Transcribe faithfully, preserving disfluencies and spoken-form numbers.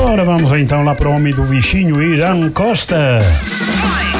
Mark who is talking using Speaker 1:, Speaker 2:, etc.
Speaker 1: Agora vamos então lá para o homem do bichinho, Irã Costa.
Speaker 2: Vai.